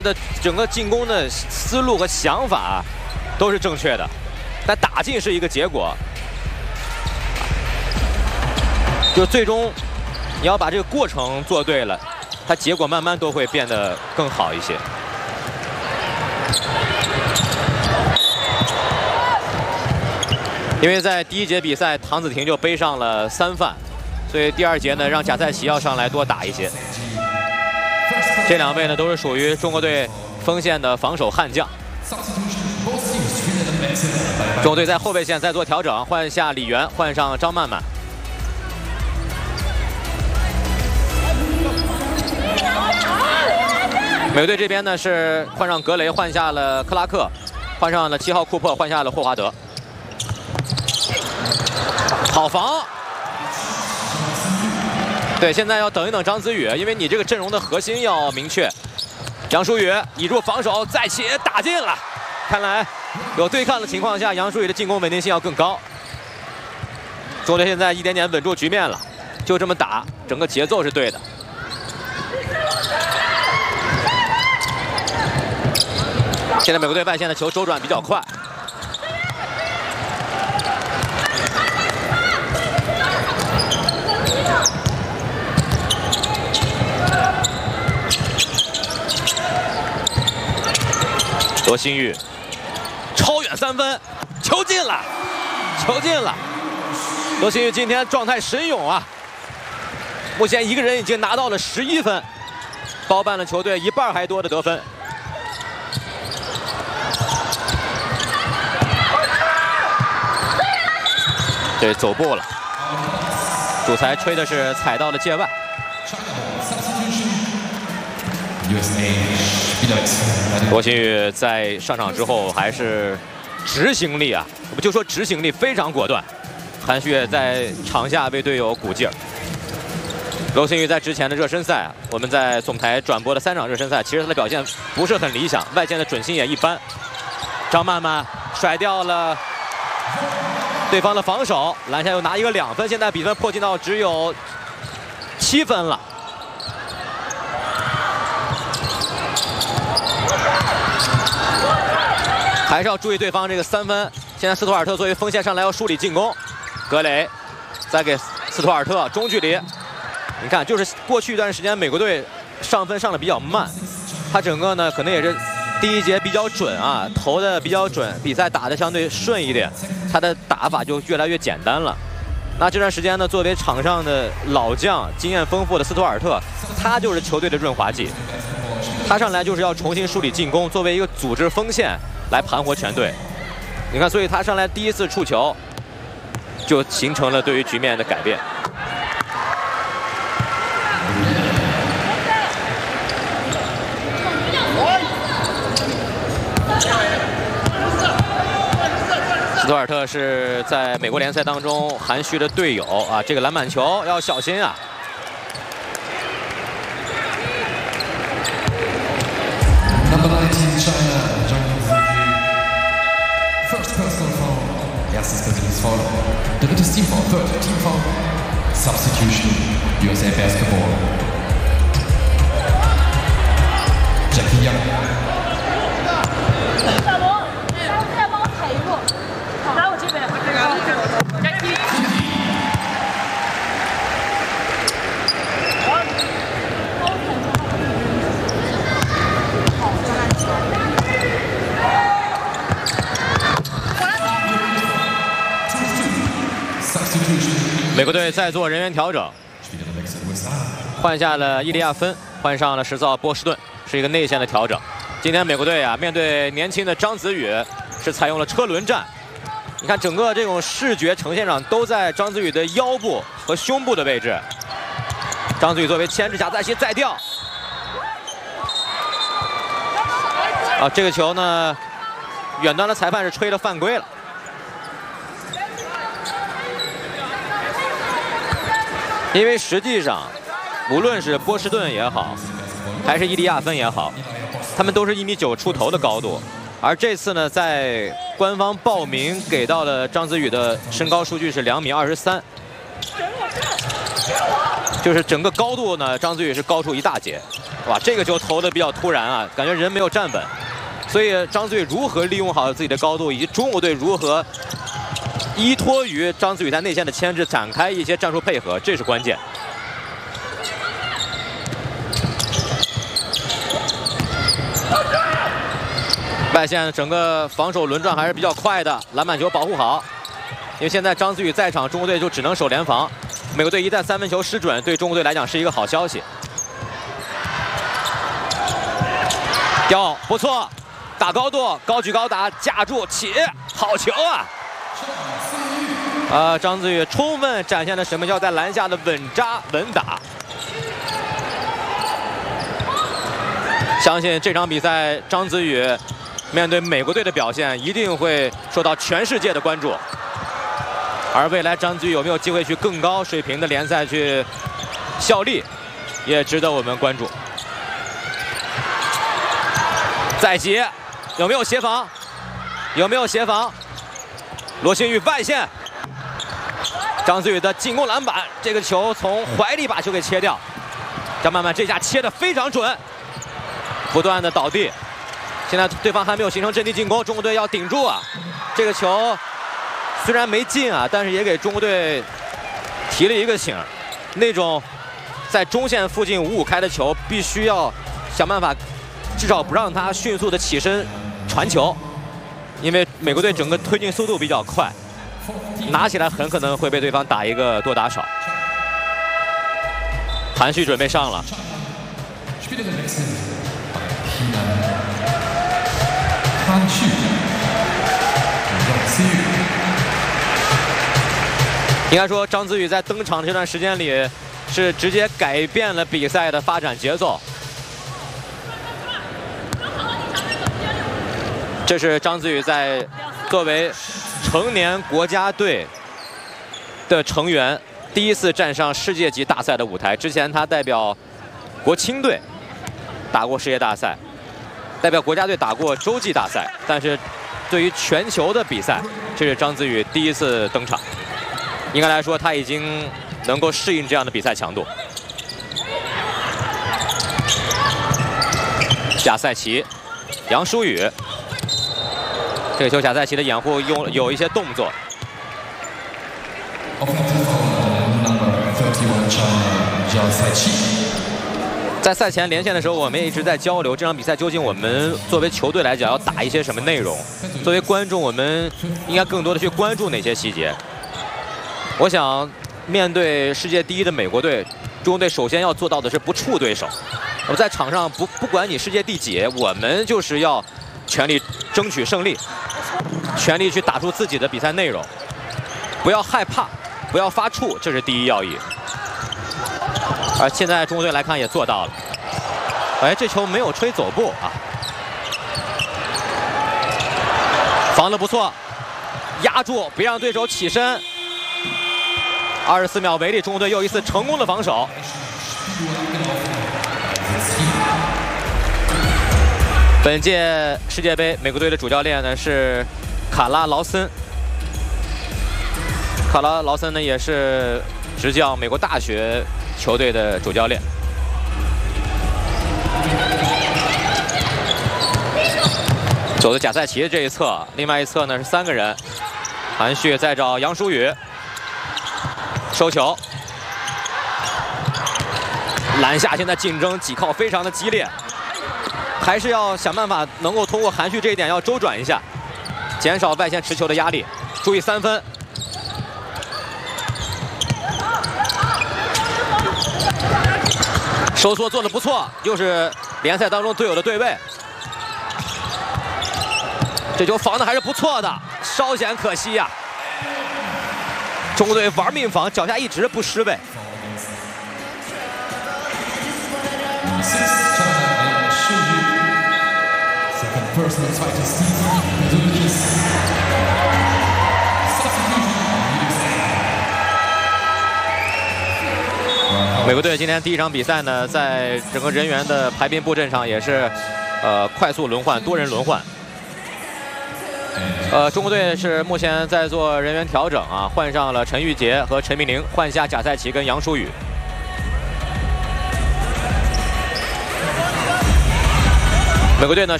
的整个进攻的思路和想法都是正确的，但打进是一个结果，就最终你要把这个过程做对了，它结果慢慢都会变得更好一些。因为在第一节比赛，唐子婷就背上了3犯，所以第2节呢，让贾赛琪要上来多打一些。 这2位呢都是属于中国队锋线的防守悍将。中国队在后卫线再做调整，换下李源，换上张曼曼。美国队这边呢是换上格雷，换下了克拉克，换上了7号库珀，换下了霍华德。好防。 对，现在要等一等张子宇，因为你这个阵容的核心要明确。杨舒宇倚住防守，再起打进了。看来有对抗的情况下，杨舒宇的进攻稳定性要更高。中国队现在一点点稳住局面了，就这么打，整个节奏是对的。现在美国队外线的球周转比较快。 罗新玉超远3分，球进了，球进了！罗新玉今天状态神勇啊！目前一个人已经拿到了11分，包办了球队1半还多的得分。对，走步了，主裁吹的是踩到了界外。 罗新宇在上场之后还是执行力啊，我们就说执行力非常果断。韩旭在场下为队友鼓劲儿。罗新宇在之前的热身赛，我们在总台转播的3场热身赛，其实他的表现不是很理想，外线的准心也一般。张曼曼甩掉了对方的防守，篮下又拿一个2分，现在比分迫近到只有7分了。 还是要注意对方这个3分。现在斯图尔特作为锋线上来要梳理进攻，格雷再给斯图尔特中距离。你看，就是过去一段时间美国队上分上的比较慢，他整个呢可能也是第1节比较准啊，投的比较准，比赛打的相对顺一点，他的打法就越来越简单了。那这段时间呢，作为场上的老将、经验丰富的斯图尔特，他就是球队的润滑剂。他上来就是要重新梳理进攻，作为一个组织锋线。 来盘活全队，你看，所以他上来第1次触球，就形成了对于局面的改变。斯图尔特是在美国联赛当中韩旭的队友啊，这个篮板球要小心啊。 First personal foul, erstes persönliches Foul, drittes Teamfoul, third Team Foul, Substitution, USA Basketball. Jackie Young. 小罗，再帮我踩一步，来我这边。Jackie。 美国队在做人员调整，换下了伊利亚芬，换上了10号波士顿，是一个内线的调整。今天美国队啊，面对年轻的张子宇，是采用了车轮战。你看整个这种视觉呈现上都在张子宇的腰部和胸部的位置。张子宇作为牵制贾赛琪再吊。啊，这个球呢，远端的裁判是吹了犯规了。 因为实际上，无论是波士顿也好，还是伊利亚芬也好，他们都是1.9米出头的高度。而这次呢，在官方报名给到的张子宇的身高数据是2.23米，就是整个高度呢，张子宇是高出一大截。 哇，这个球投的比较突然啊，感觉人没有站稳。所以张子宇如何利用好自己的高度，以及中国队如何依托于张子宇在内线的牵制，展开一些战术配合，这是关键。外线整个防守轮转还是比较快的，篮板球保护好。因为现在张子宇在场，中国队就只能守联防。美国队一旦三分球失准，对中国队来讲是一个好消息。哟，不错，打高度，高举高打，架住起，好球啊！张子宇充分展现了什么叫在篮下的稳扎稳打。相信这场比赛，张子宇面对美国队的表现一定会受到全世界的关注。而未来张子宇有没有机会去更高水平的联赛去效力，也值得我们关注。再击，有没有协防？有没有协防？罗新宇外线，张子宇的进攻篮板，这个球从怀里把球给切掉。张曼曼这下切得非常准，不断的倒地。现在对方还没有形成阵地进攻，中国队要顶住啊！这个球虽然没进啊，但是也给中国队提了一个醒。那种在中线附近5-5开的球，必须要想办法。至少不让他迅速的起身传球，因为美国队整个推进速度比较快，拿起来很可能会被对方打一个多打少。韩旭准备上了，应该说张子宇在登场这段时间里是直接改变了比赛的发展节奏。这是张子宇在作为成年国家队的成员第一次站上世界级大赛的舞台。之前他代表国青队打过世界大赛，代表国家队打过洲际大赛，但是对于全球的比赛，这是张子宇第一次登场。应该来说，他已经能够适应这样的比赛强度。贾赛奇、杨舒宇。这个球贾赛奇的掩护有一些动作。在赛前连线的时候，我们也一直在交流这场比赛究竟我们作为球队来讲要打一些什么内容。作为观众，我们应该更多的去关注哪些细节。我想，面对世界第一的美国队，中国队首先要做到的是不触对手。我们在场上不管你世界第几，我们就是要全力争取胜利。全力去打出自己的比赛内容，不要害怕，不要发怵，这是第一要义。而现在中国队来看也做到了。哎，这球没有吹走步啊，防得不错，压住，别让对手起身。24秒为例，中国队又一次成功的防守。本届世界杯，美国队的主教练呢是卡拉劳森。卡拉劳森呢也是执教美国大学球队的主教练。走的贾赛奇这一侧，另外一侧呢是3个人，韩旭在找杨舒宇，收球。篮下现在竞争挤靠非常的激烈。还是要想办法能够通过韩旭这一点要周转一下，减少外线持球的压力。注意3分，收缩做得不错，又是联赛当中队友的对位。这球防的还是不错的，稍显可惜呀。中国队玩命防，脚下一直不失位。美国队今天第一场比赛呢，在整个人员的排兵布阵上也是快速轮换，多人轮换。中国队是目前在做人员调整啊，换上了陈玉杰和陈明玲，换下贾赛奇跟杨舒宇。 美国队呢